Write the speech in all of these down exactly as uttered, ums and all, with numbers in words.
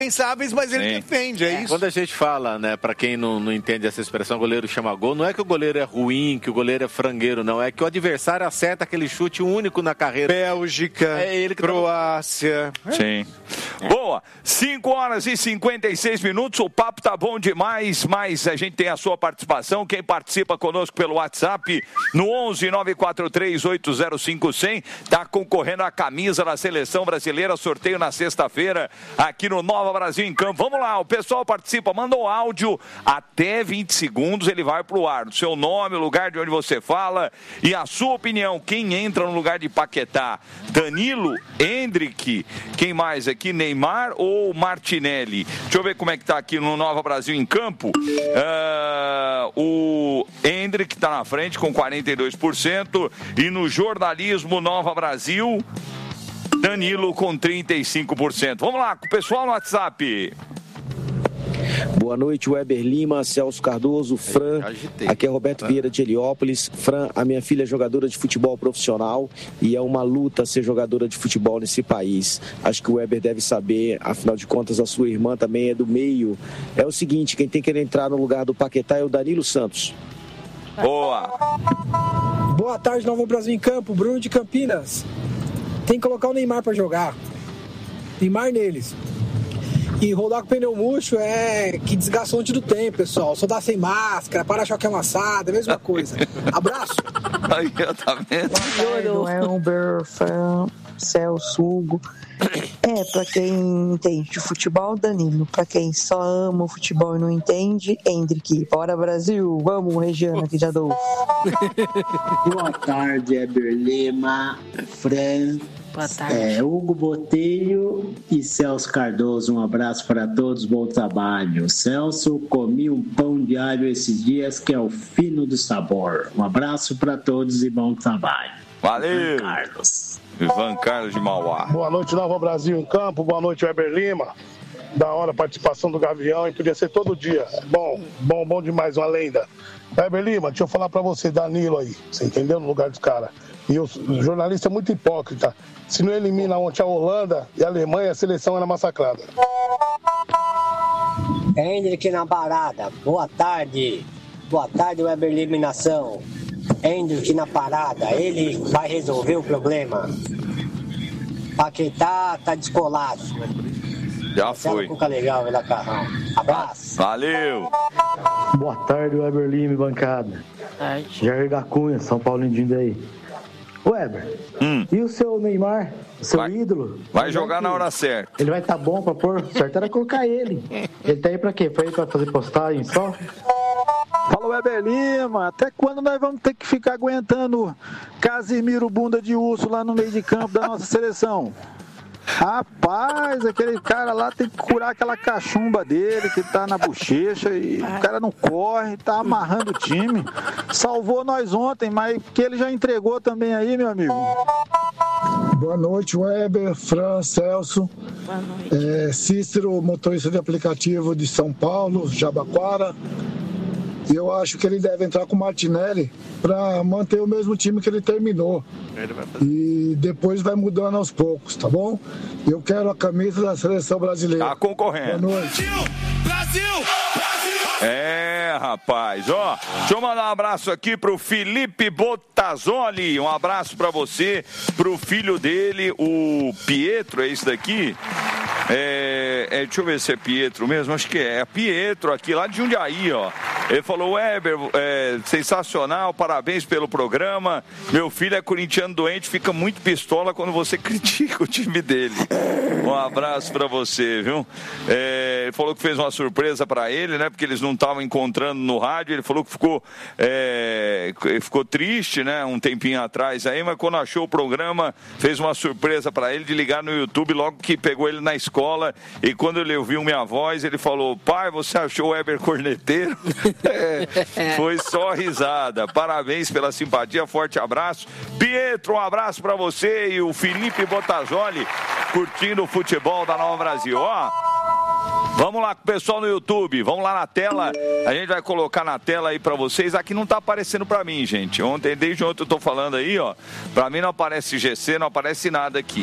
Pensáveis, mas ele Sim. defende, é, é isso. Quando a gente fala, né, pra quem não, não entende essa expressão, goleiro chama gol, não é que o goleiro é ruim, que o goleiro é frangueiro, não. É que o adversário acerta aquele chute único na carreira. Bélgica, é ele que Croácia. Tá... Sim. É. Boa, cinco horas e cinquenta e seis minutos, o papo tá bom demais, mas a gente tem a sua participação. Quem participa conosco pelo WhatsApp no onze nove quatro três oito zero cinco zero zero tá concorrendo a camisa da Seleção Brasileira, sorteio na sexta-feira aqui no Nova Brasil em Campo. Vamos lá, o pessoal participa, manda o áudio até vinte segundos, ele vai pro ar. O seu nome, o lugar de onde você fala e a sua opinião. Quem entra no lugar de Paquetá? Danilo, Endrick, quem mais aqui? Neymar ou Martinelli? Deixa eu ver como é que tá aqui no Nova Brasil em Campo. Uh, o Endrick tá na frente com quarenta e dois por cento e no jornalismo Nova Brasil, Danilo com trinta e cinco por cento. Vamos lá, com o pessoal no WhatsApp. Boa noite, Weber Lima, Celso Cardoso, Fran, aqui é Roberto Vieira de Heliópolis. Fran, a minha filha é jogadora de futebol profissional e é uma luta ser jogadora de futebol nesse país. Acho que o Weber deve saber, afinal de contas a sua irmã também é do meio. É o seguinte, quem tem que entrar no lugar do Paquetá é o Danilo Santos. Boa! Boa tarde, Nova Brasil em Campo, Bruno de Campinas. Tem que colocar o Neymar pra jogar. Neymar neles. E rodar com pneu murcho é que desgasta antes do tempo, pessoal. Só dá sem máscara, para-choque amassado, é a mesma coisa. Abraço. Aí, tá vendo? Elber, Fran, Celso, Hugo. É, pra quem entende de futebol, Danilo. Pra quem só ama o futebol e não entende, Endrick. Bora, Brasil. Vamos, Regiana, aqui de Adolfo. Boa tarde, Eber Lima, Fran. Boa tarde. É, Hugo Botelho e Celso Cardoso, um abraço para todos, bom trabalho. Celso, comi um pão de alho esses dias que é o fino do sabor. Um abraço para todos e bom trabalho. Valeu! Ivan Carlos. Ivan Carlos de Mauá. Boa noite, Nova Brasil em Campo, boa noite, Weber Lima. Da hora a participação do Gavião e podia ser todo dia. Bom, bom, bom demais, uma lenda. Weber Lima, deixa eu falar para você, Danilo aí, você entendeu? No lugar dos caras. E o jornalista é muito hipócrita. Se não elimina ontem a Holanda e a Alemanha, a seleção era massacrada. Hendrick na parada. Boa tarde. Boa tarde, Weber Eliminação. Hendrick na parada. Ele vai resolver o problema. Paquetá tá descolado. Já foi. Cuca legal, vai dar carrão. Abraço. Valeu. Boa tarde, Weber Lima, bancada. Jair da Cunha, São Paulo daí. Weber, hum. e o seu Neymar, o seu vai, ídolo? Vai jogar vai na hora certa. Ele vai estar tá bom pra pôr? Certo era colocar ele. Ele tá aí pra quê? Pra ir pra fazer postagem só? Fala, Weber Lima, até quando nós vamos ter que ficar aguentando Casimiro bunda de urso lá no meio de campo da nossa seleção? Rapaz, aquele cara lá tem que curar aquela cachumba dele que tá na bochecha e o cara não corre, tá amarrando o time. Salvou nós ontem, mas que ele já entregou também aí, meu amigo. Boa noite, Weber, Fran, Celso. Boa noite. É, Cícero, motorista de aplicativo de São Paulo, Jabaquara. E eu acho que ele deve entrar com o Martinelli para manter o mesmo time que ele terminou. Ele vai fazer. E depois vai mudando aos poucos, tá bom? Eu quero a camisa da seleção brasileira. Tá concorrendo. Boa noite. Brasil! Brasil! É, rapaz, ó, deixa eu mandar um abraço aqui pro Felipe Bottazzoli, um abraço pra você, pro filho dele, o Pietro, é isso daqui? É, é, deixa eu ver se é Pietro mesmo, acho que é, é Pietro aqui, lá de Jundiaí, ó. Ele falou, Weber, é, sensacional, parabéns pelo programa, meu filho é corintiano doente, fica muito pistola quando você critica o time dele. Um abraço pra você, viu? É, ele falou que fez uma surpresa pra ele, né, porque eles não estavam encontrando no rádio, ele falou que ficou, é, ficou triste, né, um tempinho atrás aí, mas quando achou o programa, fez uma surpresa pra ele de ligar no YouTube logo que pegou ele na escola, e quando ele ouviu minha voz, ele falou, pai, você achou o Weber corneteiro? É, foi só risada. Parabéns pela simpatia, forte abraço. Pietro, um abraço pra você e o Felipe Bottazzoli curtindo o futebol da Nova Brasil. Ó, vamos lá com o pessoal no YouTube, vamos lá na tela, a gente vai colocar na tela aí pra vocês. Aqui não tá aparecendo pra mim, gente. Ontem, desde ontem eu tô falando aí, ó, pra mim não aparece G C, não aparece nada aqui.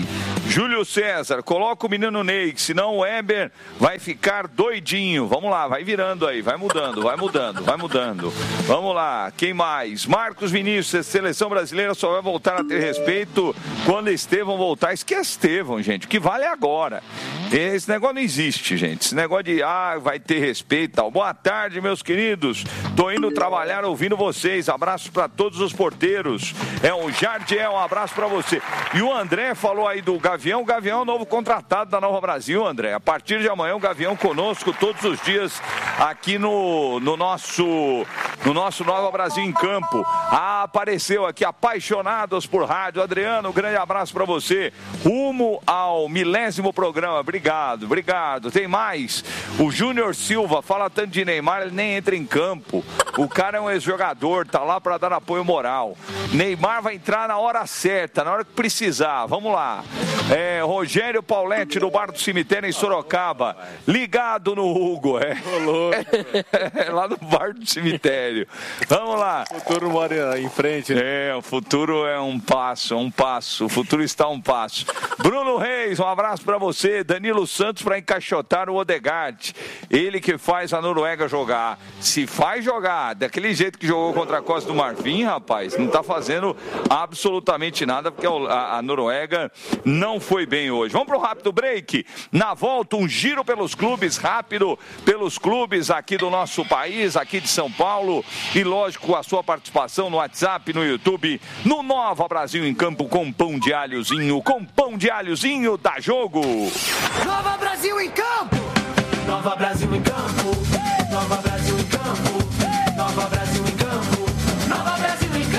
Júlio César, coloca o menino Ney, senão o Weber vai ficar doidinho. Vamos lá, vai virando aí, vai mudando, vai mudando, vai mudando. Vamos lá, quem mais? Marcos Vinícius, a seleção brasileira só vai voltar a ter respeito quando Estevão voltar. Esquece Estevão, gente, o que vale é agora. Esse negócio não existe, gente. Esse negócio de, ah, vai ter respeito e tal. Boa tarde, meus queridos. Tô indo trabalhar ouvindo vocês. Abraços para todos os porteiros. É o Jardiel, um abraço para você. E o André falou aí do Gavião. O Gavião é o novo contratado da Nova Brasil, André. A partir de amanhã, o Gavião conosco todos os dias aqui no, no, nosso, no nosso Nova Brasil em Campo. Ah, apareceu aqui, apaixonados por rádio. Adriano, um grande abraço para você. Rumo ao milésimo programa. Obrigado, obrigado. Tem mais? O Júnior Silva fala tanto de Neymar, ele nem entra em campo. O cara é um ex-jogador, tá lá para dar apoio moral. Neymar vai entrar na hora certa, na hora que precisar. Vamos lá. É, Rogério Pauletti, do Bar do Cemitério em Sorocaba. Ligado no Hugo, é. É lá no Bar do Cemitério. Vamos lá. O futuro mora em frente. É, o futuro é um passo, um passo. O futuro está a um passo. Bruno Reis, um abraço para você. Danilo Santos para encaixotar o Odegaard. Ele que faz a Noruega jogar. Se faz jogar daquele jeito que jogou contra a Costa do Marfim, rapaz, não está fazendo absolutamente nada, porque a, a Noruega não foi bem hoje. Vamos para o rápido break. Na volta, um giro pelos clubes, rápido pelos clubes aqui do nosso país, aqui de São Paulo. E lógico, a sua participação no WhatsApp, no YouTube, no Nova Brasil em Campo com pão de alhozinho, com pão de alhozinho da Jogo. Nova Brasil em Campo! Nova Brasil em Campo! Nova Brasil em Campo! Nova Brasil em Campo! Nova Brasil em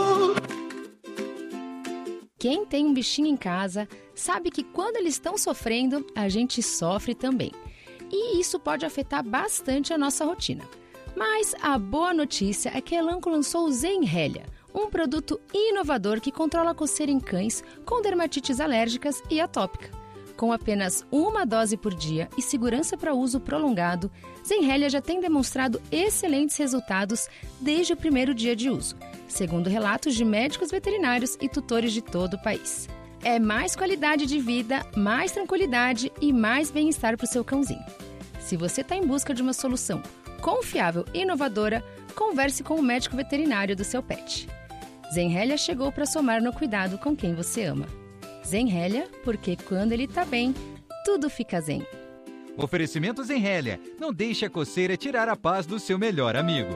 Campo! Quem tem um bichinho em casa sabe que quando eles estão sofrendo, a gente sofre também. E isso pode afetar bastante a nossa rotina. Mas a boa notícia é que a Elanco lançou o Zenrelia, um produto inovador que controla a coceira em cães com dermatites alérgicas e atópica. Com apenas uma dose por dia e segurança para uso prolongado, Zenrelia já tem demonstrado excelentes resultados desde o primeiro dia de uso, segundo relatos de médicos veterinários e tutores de todo o país. É mais qualidade de vida, mais tranquilidade e mais bem-estar para o seu cãozinho. Se você está em busca de uma solução confiável e inovadora, converse com o médico veterinário do seu pet. Zenrelia chegou para somar no cuidado com quem você ama. Zenrelia, porque quando ele tá bem, tudo fica zen. Oferecimento Zenrelia. Não deixe a coceira tirar a paz do seu melhor amigo.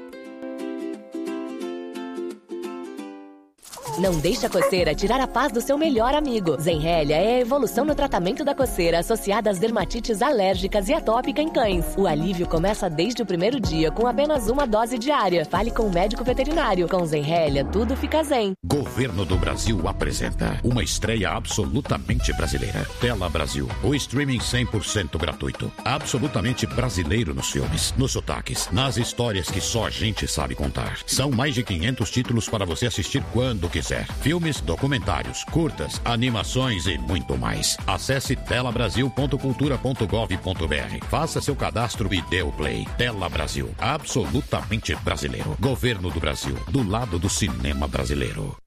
Não deixe a coceira tirar a paz do seu melhor amigo. Zenrelia é a evolução no tratamento da coceira associada às dermatites alérgicas e atópica em cães. O alívio começa desde o primeiro dia com apenas uma dose diária. Fale com o médico veterinário. Com Zenrelia, tudo fica zen. Governo do Brasil apresenta uma estreia absolutamente brasileira. Tela Brasil, o streaming cem por cento gratuito. Absolutamente brasileiro nos filmes, nos sotaques, nas histórias que só a gente sabe contar. São mais de quinhentos títulos para você assistir quando quiser. Filmes, documentários, curtas, animações e muito mais. Acesse tela brasil ponto cultura ponto gov ponto br. Faça seu cadastro e dê o play. Tela Brasil, absolutamente brasileiro. Governo do Brasil, do lado do cinema brasileiro.